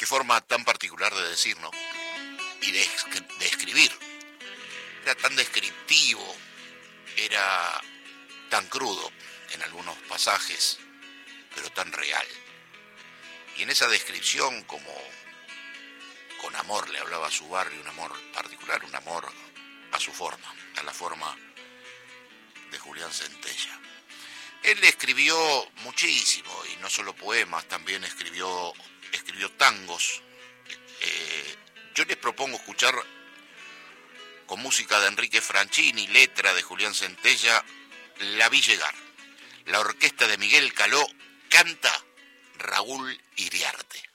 forma tan particular de decir, ¿no? Y de escribir. Era tan descriptivo, era tan crudo en algunos pasajes, pero tan real. Y en esa descripción, como con amor le hablaba a su barrio, un amor particular, un amor a su forma, a la forma de Julián Centella. Él escribió muchísimo, y no solo poemas, también escribió tangos. Yo les propongo escuchar con música de Enrique Franchini, letra de Julián Centella, La vi llegar. La orquesta de Miguel Caló canta Raúl Iriarte.